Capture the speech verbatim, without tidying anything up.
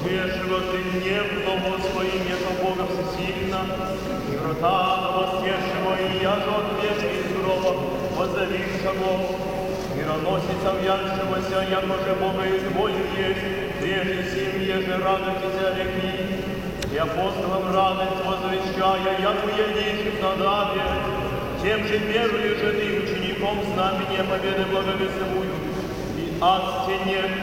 возвешего ты небного своим, яко Бога всесильно, и врата воскешего, и я же отвеши из гроба, воззовившего, мироносицам явившегося, яко же Бога изволил есть, прежде сим еже радуйтесь реки, и апостолам радость возвещая, яко едишь на дабе, тем же первые же ты учеником знамения победы благовествуют, и ад те нет,